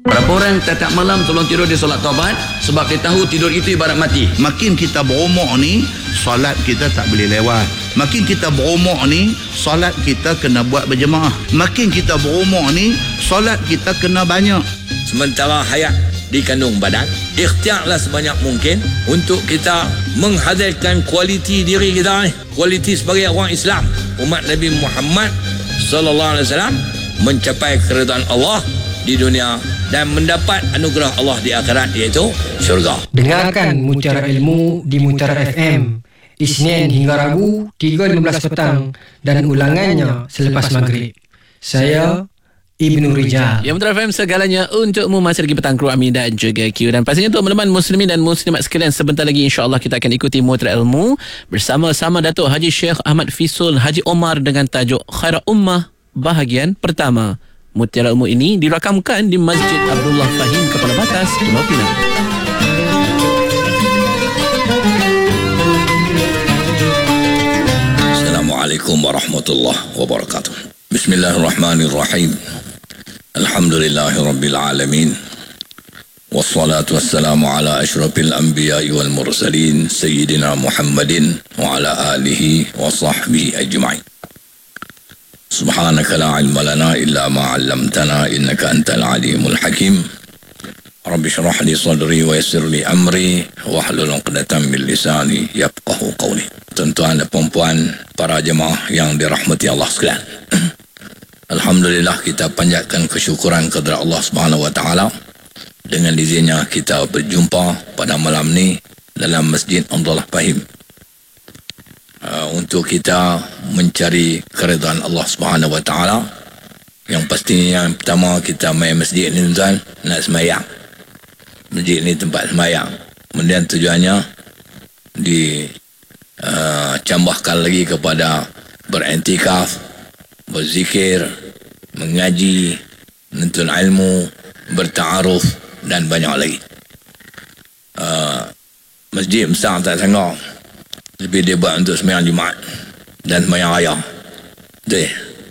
Berapa orang tiap malam tolong tidur dia solat taubat sebab dia tahu tidur itu ibarat mati. Makin kita berumur ni, solat kita tak boleh lewat. Makin kita berumur ni, solat kita kena buat berjemaah. Makin kita berumur ni, solat kita kena banyak. Sementara hayat dikandung badan, ikhtiarlah sebanyak mungkin untuk kita menghadirkan kualiti diri kita ni. Kualiti sebagai orang Islam, umat Nabi Muhammad sallallahu alaihi wasallam, mencapai keridhaan Allah di dunia dan mendapat anugerah Allah di akhirat, iaitu syurga. Dengarkan Mutiara Ilmu di Mutiara FM Isnin hingga Rabu 3.15 petang dan ulangannya selepas maghrib. Saya Ibnu Rijal. Ya, Mutiara FM segalanya untukmu. Masih lagi petang Kru Ami dan juga Q. Dan pastinya untuk teman-teman muslimin dan muslimat sekalian, sebentar lagi insya-Allah kita akan ikuti Mutiara Ilmu bersama-sama Datuk Haji Sheikh Ahmad Fisul Haji Omar dengan tajuk Khairul Ummah bahagian pertama. Mutiara Ilmu ini dirakamkan di Masjid Abdullah Fahim, Kepala Batas, Pulau Pinang. Assalamualaikum warahmatullahi wabarakatuh. Bismillahirrahmanirrahim. Alhamdulillahirabbil alamin. Wassalatu wassalamu ala asyrafil anbiya'i wal mursalin sayyidina Muhammadin wa ala alihi wa sahbihi ajma'in. Subhanaka la ilma lana illa ma 'allamtana innaka antal alimul hakim. Rabbi shrah li sadri wa yassir li amri wahlul 'uqdatam min lisani yafqahu qawli. Tuan-tuan dan puan-puan, para jemaah yang dirahmati Allah sekalian. Alhamdulillah, kita panjatkan kesyukuran kepada Allah Subhanahu wa taala. Dengan izinnya kita berjumpa pada malam ni dalam Masjid Abdullah Fahim untuk kita mencari keridhaan Allah Subhanahu wa taala. Yang pastinya yang pertama, kita main masjid ni tuan, nak semayang. Masjid ni tempat semayang. Kemudian tujuannya dicambahkan lagi kepada berintikaf, berzikir, mengaji, menuntut ilmu, bertaaruf dan banyak lagi. Masjid besar tak sanggup, lebih dia buat untuk sembahyang Jumaat dan sembahyang raya. Betul.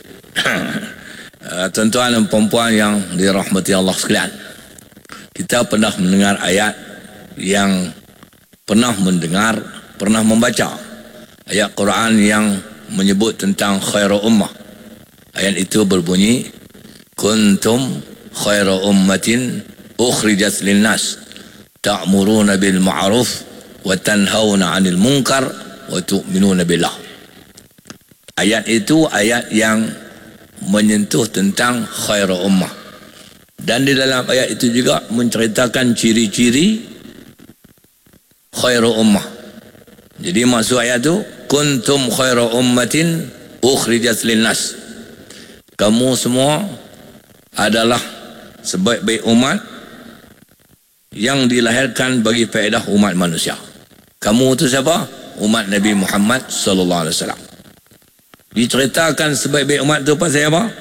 Tuan-tuan dan puan-puan yang dirahmati Allah sekalian, kita pernah mendengar ayat yang pernah membaca ayat Quran yang menyebut tentang khairu ummah. Ayat itu berbunyi, kuntum khairu ummatin ukhrijat linnas ta'muruna bil ma'ruf wa tanhauna 'anil munkar wa tu'minuna billah. Ayat itu ayat yang menyentuh tentang khairu ummah. Dan di dalam ayat itu juga menceritakan ciri-ciri khairu ummah. Jadi maksud ayat itu, kuntum khairu ummatin ukhrijat linnas. Kamu semua adalah sebaik-baik umat yang dilahirkan bagi faedah umat manusia. Kamu itu siapa? Umat Nabi Muhammad sallallahu alaihi wasallam. Diceritakan sebaik-baik umat itu pasal apa?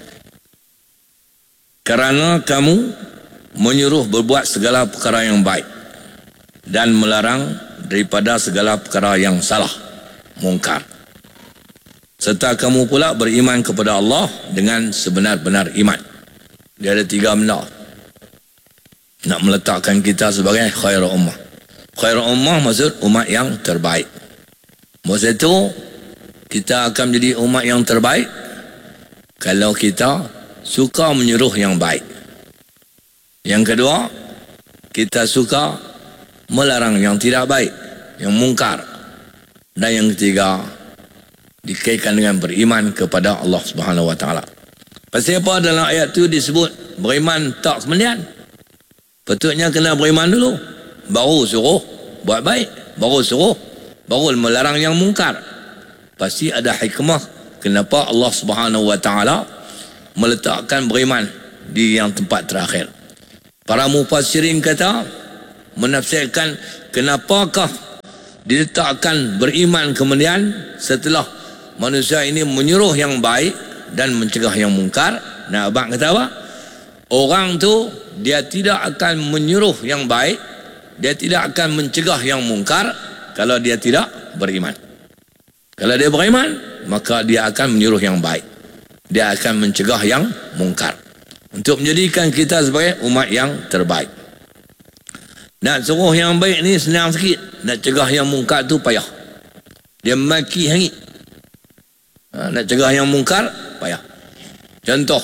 Kerana kamu menyuruh berbuat segala perkara yang baik dan melarang daripada segala perkara yang salah, mungkar. Serta kamu pula beriman kepada Allah dengan sebenar-benar iman. Dia ada 3 benda nak meletakkan kita sebagai khairul ummah. Khairul ummah maksud umat yang terbaik. Maksud itu kita akan menjadi umat yang terbaik kalau kita suka menyuruh yang baik. Yang kedua, kita suka melarang yang tidak baik, yang mungkar. Dan yang ketiga, dikaitkan dengan beriman kepada Allah Subhanahu wa taala. Pasal apa dalam ayat tu disebut beriman tak kemudian? Patutnya kena beriman dulu, baru suruh buat baik, baru melarang yang mungkar. Pasti ada hikmah kenapa Allah Subhanahu wa taala meletakkan beriman di yang tempat terakhir. Para mufassirin kata, menafsirkan kenapakah diletakkan beriman kemudian setelah manusia ini menyuruh yang baik dan mencegah yang mungkar. Nah, abang kata apa? Orang tu dia tidak akan menyuruh yang baik, dia tidak akan mencegah yang mungkar kalau dia tidak beriman. Kalau dia beriman, maka dia akan menyuruh yang baik, dia akan mencegah yang mungkar. untuk menjadikan kita sebagai umat yang terbaik. Nak suruh yang baik ni senang sikit, nak cegah yang mungkar tu payah. Dia maki hangit. Nak cegah yang mungkar payah. Contoh,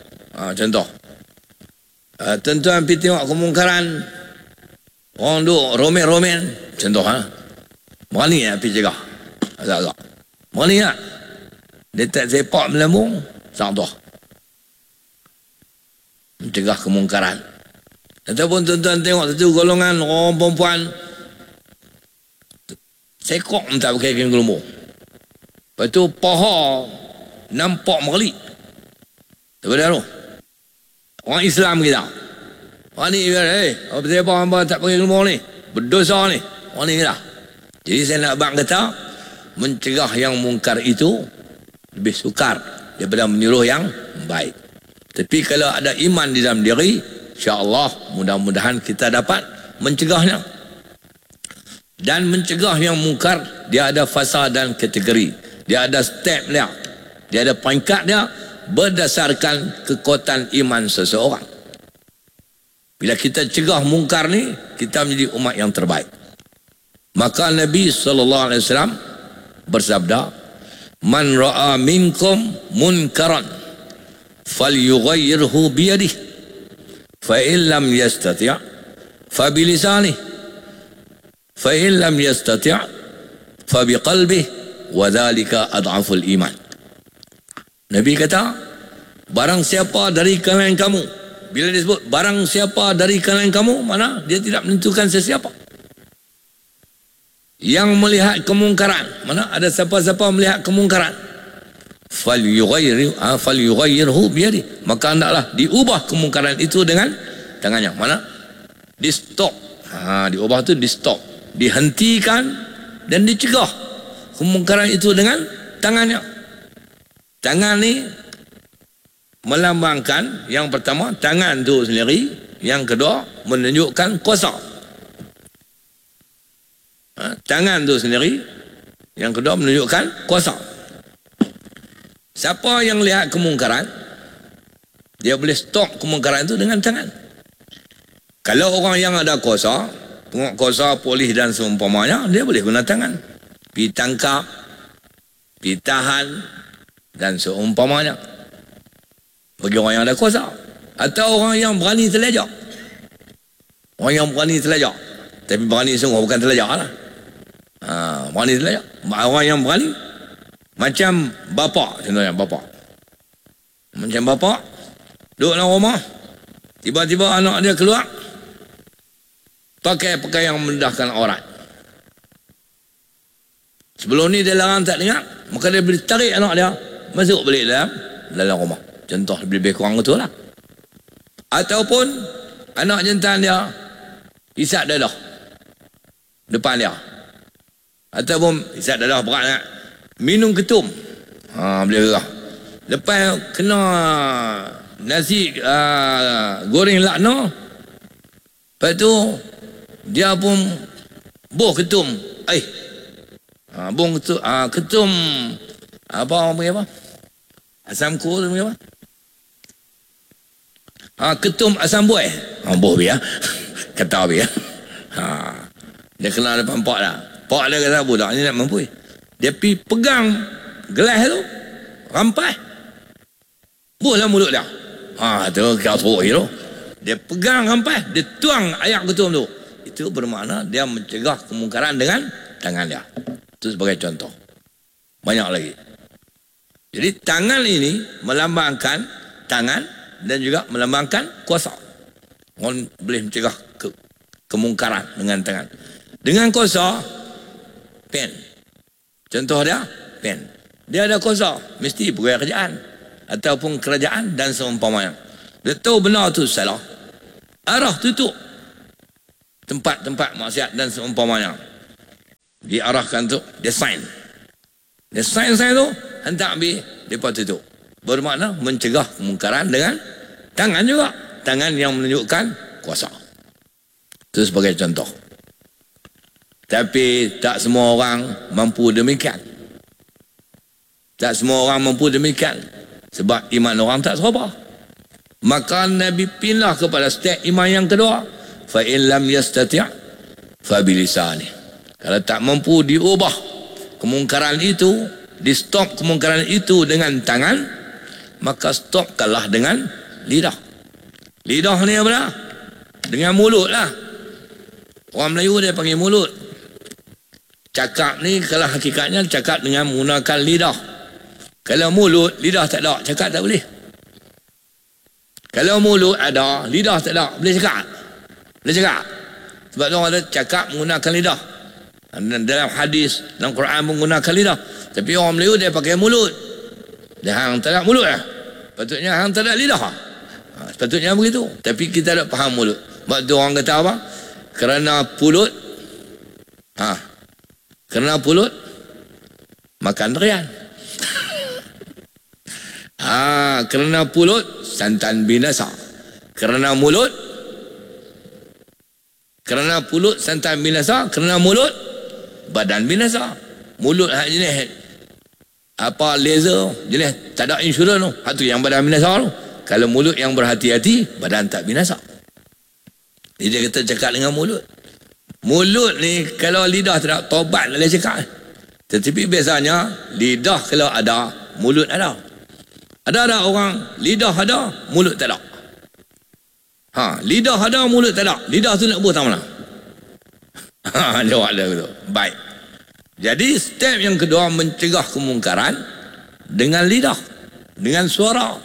tuan-tuan pergi tengok kemungkaran orang duk romen-romen, contoh berani nak pergi cegah agak-agak, berani tak dia tak sepak melambung satu mencegah kemungkaran. Ataupun tuan-tuan tengok satu golongan orang perempuan sekok tak pakai kain gelembung, lepas tu paha nampak merlik daripada tu orang Islam kita. Orang ni apa sebab hamba tak pakai gelembung ni, berdosa ni orang ni kita. Jadi saya nak abang kata, mencegah yang mungkar itu lebih sukar daripada menyuruh yang baik. Tapi kalau ada iman di dalam diri, insya-Allah mudah-mudahan kita dapat mencegahnya. Dan mencegah yang mungkar, dia ada fasa dan kategori, dia ada step dia, dia ada peringkat dia berdasarkan kekuatan iman seseorang. Bila kita cegah mungkar ni, kita menjadi umat yang terbaik. Maka Nabi SAW bersabda, man ra'a minkum munkaran falyughayyirhu biyadihi fa in lam yastati' fa bilisanihi fa in lam yastati' fa biqalbihi wa dhalika adhaful iman. Nabi kata, barang siapa dari kalangan kamu, bila disebut barang siapa dari kalangan kamu, mana dia tidak menentukan sesiapa yang melihat kemungkaran, mana ada siapa-siapa melihat kemungkaran, falyughayyirhu biyadihi, maka hendaklah diubah kemungkaran itu dengan tangannya. Mana di stop, diubah tu di stop, dihentikan dan dicegah kemungkaran itu dengan tangannya. Tangan ni melambangkan, yang pertama tangan tu sendiri, yang kedua menunjukkan kuasa. Tangan tu sendiri, yang kedua menunjukkan kuasa. Siapa yang lihat kemungkaran, dia boleh stop kemungkaran itu dengan tangan. Kalau orang yang ada kuasa, tengok kuasa polis dan seumpamanya, dia boleh guna tangan, pergi tangkap, pergi tahan dan seumpamanya, bagi orang yang ada kuasa. Atau orang yang berani terlajak, orang yang berani terlajak, tapi berani sungguh, bukan terlajak lah. Berani terlajak, orang yang berani, macam bapa, contohnya bapa, macam bapa duduk dalam rumah, tiba-tiba anak dia keluar pakai pakaian yang merendahkan aurat. Sebelum ni dia larang tak dengar, maka dia boleh tarik anak dia masuk balik dalam rumah. Contoh lebih kurang itu lah. Ataupun anak jantan dia isap dadah depan dia, ataupun isap dadah berat nak minum ketum, boleh gerah. Lepas kena nasi goreng lakna, lepas tu dia pun buh ketum, buh ketum, ketum apa orang panggil apa, asam kur tu panggil apa, ketum asam buih, buh biar kata biar. Dia kena depan pak dah. Pak dia kata budak ni nak mampu. Dia pergi pegang gelas tu, rampai, buhlah mulut dia. Tu kau teruk tu. Dia pegang rampai, dia tuang air ketum tu. Itu bermakna dia mencegah kemungkaran dengan tangan dia. Itu sebagai contoh. Banyak lagi. Jadi tangan ini melambangkan tangan dan juga melambangkan kuasa. Orang boleh mencegah kemungkaran dengan tangan. Dengan kuasa, pen. Contoh dia, pen. Dia ada kuasa, mesti pegawai kerajaan ataupun kerajaan dan seumpamanya. Dia tahu benar tu salah, arah tutup tempat-tempat maksiat dan seumpamanya, diarahkan tu, dia sign. Dia sign tu, hentak ambil, mereka tutup. Bermakna mencegah kemungkaran dengan tangan juga. Tangan yang menunjukkan kuasa. Itu sebagai contoh. Tapi tak semua orang mampu demikian. Tak semua orang mampu demikian. Sebab iman orang tak serupa. Maka Nabi pindah kepada step iman yang kedua. Fa in lam yastati' fa bilisani. Kalau tak mampu diubah kemungkaran itu, di stop kemungkaran itu dengan tangan, maka stopkanlah dengan lidah. Lidah ni apa? Dengan mulut lah. Orang Melayu dia panggil mulut. Cakap ni kalau hakikatnya cakap dengan menggunakan lidah. Kalau mulut, lidah tak ada, cakap tak boleh. Kalau mulut ada, lidah tak ada, boleh cakap? Boleh cakap. Sebab tu orang ada cakap menggunakan lidah. Dalam hadis, dalam Quran menggunakan lidah. Tapi orang Melayu dia pakai mulut. Dia hang tak ada mulut lah. Patutnya hang tak ada lidah. Sepatutnya begitu. Tapi kita tak faham mulut. Sebab tu orang kata apa? Kerana pulut, kerana pulut, makan durian. Kerana pulut, santan binasa. Kerana mulut, kerana pulut, santan binasa. Kerana mulut, badan binasa. Mulut hak jenis apa laser, jenis tak ada insurans tu. Hak tu yang badan binasa tu. Kalau mulut yang berhati-hati, badan tak binasa. Jadi dia kata cakap dengan mulut. Mulut ni kalau lidah tak ada, tobat boleh cakap. Tetapi biasanya lidah kalau ada, mulut ada. Ada orang lidah ada, mulut tak ada. Lidah ada, mulut tak ada. Lidah tu nak buat tak mana? Jawab dia begitu. Baik. Jadi step yang kedua mencegah kemungkaran dengan lidah, dengan suara.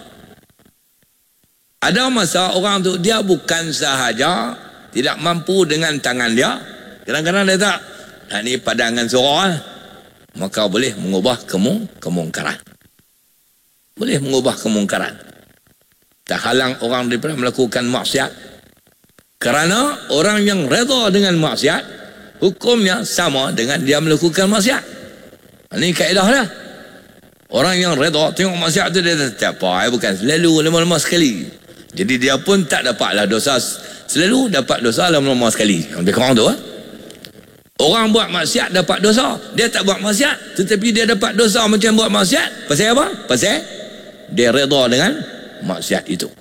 Ada masa orang tu dia bukan sahaja tidak mampu dengan tangan dia, kadang-kadang dia tak, ni padangan suara, maka boleh mengubah kemungkaran. Boleh mengubah kemungkaran. Tak halang orang daripada melakukan maksiat. Kerana orang yang redha dengan maksiat, hukumnya sama dengan dia melakukan maksiat. Ini kaedah dah. Orang yang redha tengok maksiat tu dia tak apa, bukan selalu, lama-lama sekali. Jadi dia pun tak dapatlah dosa selalu, dapat dosa lama-lama sekali. Lebih kurang tu. Orang buat maksiat dapat dosa. Dia tak buat maksiat, tetapi dia dapat dosa macam buat maksiat. Pasal apa? Pasal dia redha dengan maksiat itu.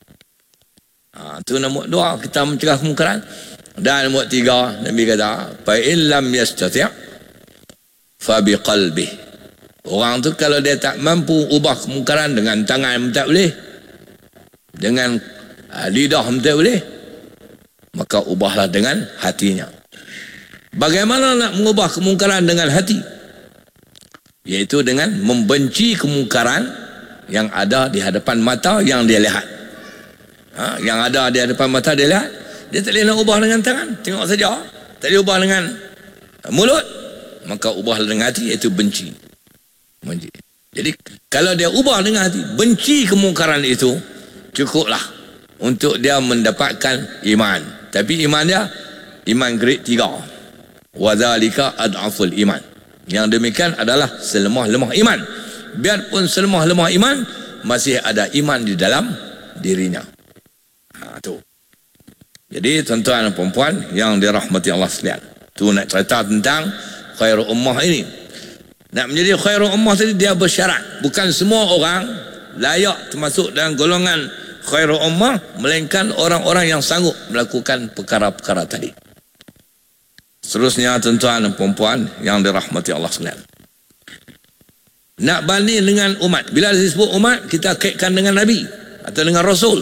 Tu nombor 2, kita mencegah kemungkaran. Dan nombor 3, Nabi kata, fa in lam yastati' fa biqalbih. Orang tu kalau dia tak mampu ubah kemungkaran dengan tangan tak boleh, dengan lidah tak boleh, maka ubahlah dengan hatinya. Bagaimana nak mengubah kemungkaran dengan hati? Iaitu dengan membenci kemungkaran yang ada di hadapan mata yang dia lihat. Yang ada di hadapan mata dia lihat, dia tak boleh nak ubah dengan tangan, tengok saja. Tak boleh ubah dengan mulut, maka ubahlah dengan hati, iaitu benci. Jadi kalau dia ubah dengan hati, benci kemungkaran itu, cukuplah untuk dia mendapatkan iman. Tapi iman dia iman grade 3. Wadzalika ad'aful iman. Yang demikian adalah selemah-lemah iman. Biarpun selemah-lemah iman, masih ada iman di dalam dirinya. Tu. Jadi tuan-tuan dan puan-puan yang dirahmati Allah sekalian, tu nak cerita tentang khairul ummah ini. Nak menjadi khairul ummah tadi dia bersyarat. Bukan semua orang layak termasuk dalam golongan khairul ummah, melainkan orang-orang yang sanggup melakukan perkara-perkara tadi. Seterusnya tuan-tuan dan puan-puan yang dirahmati Allah sekalian, nak banding dengan umat. Bila disebut umat, kita kaitkan dengan Nabi atau dengan Rasul.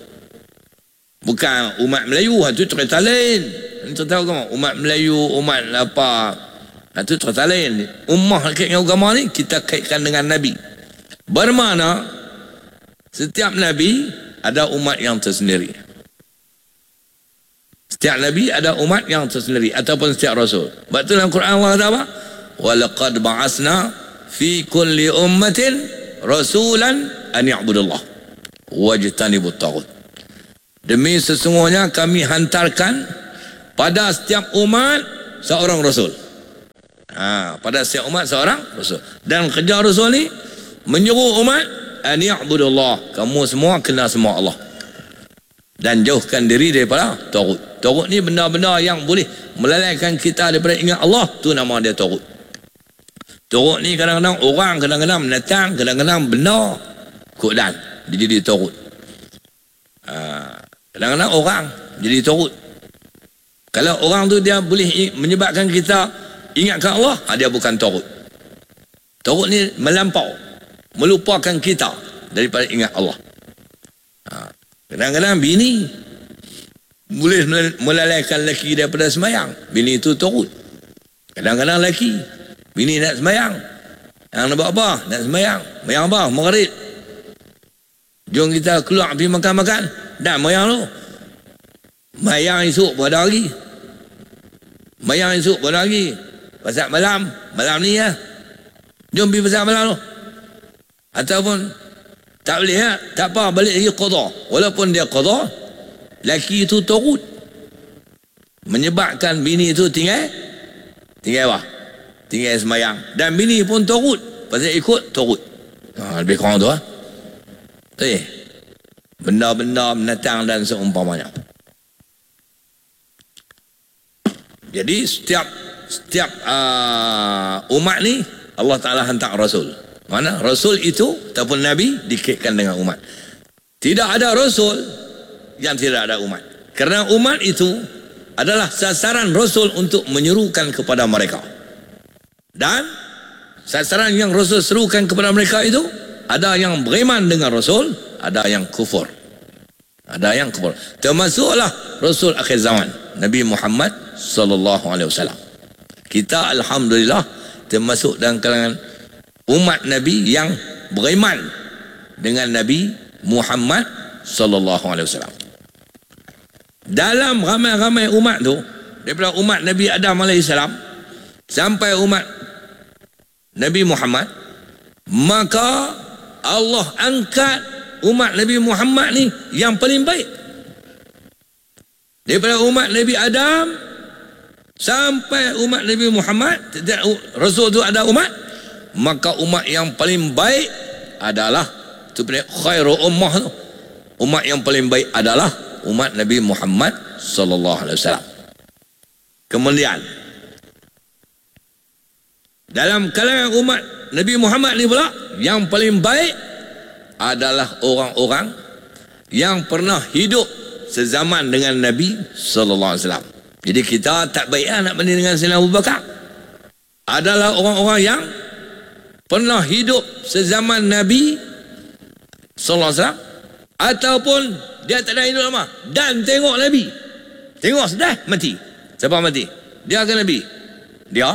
Bukan umat Melayu, itu cerita lain. Kita tahu kan, umat Melayu, umat apa, itu cerita lain. Ummah kaitkan agama ni, kita kaitkan dengan Nabi. Bermakna setiap Nabi ada umat yang tersendiri. Setiap Nabi ada umat yang tersendiri, ataupun setiap Rasul. Sebab tu dalam Quran Allah kata apa? وَلَقَدْ بَعَثْنَا فِي كُلِّ أُمَّةٍ رَسُولًا أَنْ يَعْبُدُوا اللَّهَ وَاجْتَنِبُوا الطَّاغُوتَ. Demi sesungguhnya kami hantarkan pada setiap umat seorang Rasul. Pada setiap umat seorang Rasul. Dan kerja Rasul ni menyuruh umat an ya'budullah. Kamu semua kenal semua Allah. Dan jauhkan diri daripada taghut. Taghut ni benda-benda yang boleh melalaikan kita daripada ingat Allah, tu nama dia taghut. Taghut ni kadang-kadang orang, kadang-kadang menatang, kadang-kadang benda, kudan. Dia jadi taghut. Kadang-kadang orang jadi turut. Kalau orang tu dia boleh menyebabkan kita ingatkan Allah, dia bukan turut. Turut ni melampau, melupakan kita daripada ingat Allah. Kadang-kadang bini boleh melalaikan lelaki daripada sembahyang. Bini itu turut. Kadang-kadang lelaki, bini nak sembahyang, yang nak buat apa? Nak sembahyang. Sembahyang apa? Maghrib. Jom kita keluar pergi makan-makan. Dah sembahyang tu. Sembahyang esok pada hari. Sembahyang esok pada hari. Pasal malam. Malam ni ya. Jom pergi pasal malam tu. Ataupun tak boleh ya. Tak apa, balik lagi qadha. Walaupun dia qadha, lelaki itu turut. Menyebabkan bini itu tinggal apa? Tinggal sembahyang. Dan bini pun turut. Pasal ikut turut. Lebih kurang tu benda-benda binatang dan seumpamanya. Jadi setiap umat ni Allah Ta'ala hantar Rasul. Mana? Rasul itu ataupun Nabi dikaitkan dengan umat. Tidak ada Rasul yang tidak ada umat. Kerana umat itu adalah sasaran Rasul untuk menyerukan kepada mereka. Dan sasaran yang Rasul serukan kepada mereka itu, ada yang beriman dengan Rasul, ada yang kufur. Ada yang kufur. Termasuklah Rasul akhir zaman, Nabi Muhammad sallallahu alaihi wasallam. Kita alhamdulillah termasuk dalam kalangan umat Nabi yang beriman dengan Nabi Muhammad sallallahu alaihi wasallam. Dalam ramai-ramai umat tu, daripada umat Nabi Adam alaihi salam sampai umat Nabi Muhammad, maka Allah angkat umat Nabi Muhammad ni yang paling baik. Daripada umat Nabi Adam sampai umat Nabi Muhammad, Rasul tu ada umat, maka umat yang paling baik adalah tu khairu ummah tu. Umat yang paling baik adalah umat Nabi Muhammad sallallahu alaihi wasallam. Kemudian dalam kalangan umat Nabi Muhammad ni pula, yang paling baik adalah orang-orang yang pernah hidup sezaman dengan Nabi sallallahu alaihi wasallam. Jadi kita tak baik nak banding dengan Sayyidina Abu Bakar. Adalah orang-orang yang pernah hidup sezaman Nabi sallallahu alaihi wasallam, ataupun dia tak ada hidup lama dan tengok Nabi. Tengok sudah mati. Siapa mati? Dia ke Nabi? Dia.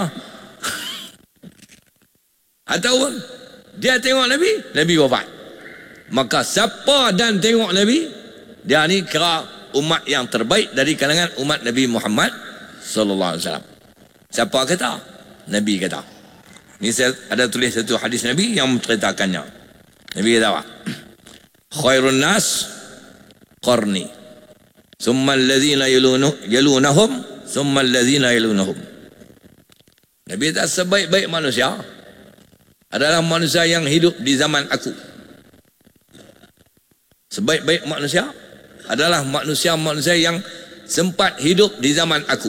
Ataupun dia tengok Nabi, Nabi wafat. Maka siapa dan tengok Nabi, dia ni kira umat yang terbaik dari kalangan umat Nabi Muhammad sallallahu alaihi wasallam. Siapa kata? Nabi kata. Ni saya ada tulis satu hadis Nabi yang menceritakannya. Nabi kata apa? Khairun nas qarni, summa alladhina yalunahum, summa alladhina yalunahum. Nabi kata sebaik-baik manusia adalah manusia yang hidup di zaman aku. Sebaik-baik manusia adalah manusia-manusia yang sempat hidup di zaman aku.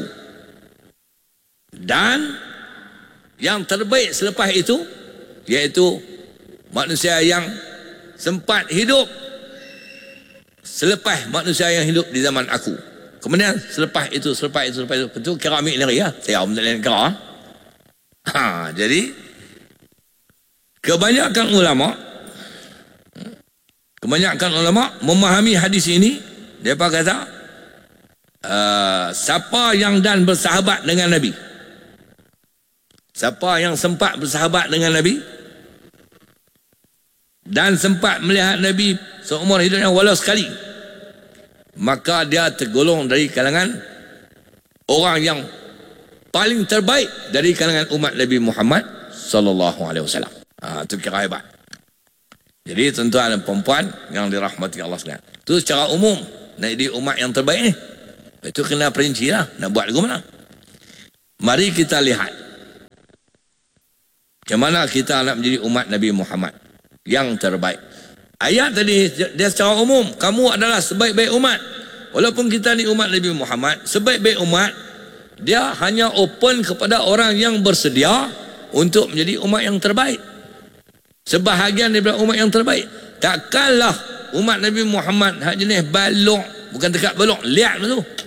Dan yang terbaik selepas itu, iaitu manusia yang sempat hidup selepas manusia yang hidup di zaman aku. Kemudian selepas itu kira ambil lari ya. Saya tak lain kira. Jadi kebanyakan ulama memahami hadis ini. Mereka kata siapa yang dan bersahabat dengan Nabi, siapa yang sempat bersahabat dengan Nabi dan sempat melihat Nabi seumur hidupnya walau sekali, maka dia tergolong dari kalangan orang yang paling terbaik dari kalangan umat Nabi Muhammad sallallahu alaihi wasallam. Itu kira hebat. Jadi tuan-tuan dan perempuan yang dirahmati Allah sekalian, itu secara umum nak jadi umat yang terbaik ni, itu kena perinci lah. Nak buat lagu mana? Mari kita lihat macam mana kita nak menjadi umat Nabi Muhammad yang terbaik. Ayat tadi dia secara umum, kamu adalah sebaik-baik umat. Walaupun kita ni umat Nabi Muhammad, sebaik-baik umat, dia hanya open kepada orang yang bersedia untuk menjadi umat yang terbaik. Sebahagian daripada umat yang terbaik. Takkanlah umat Nabi Muhammad hak jenis balok, bukan dekat balok, liat tu.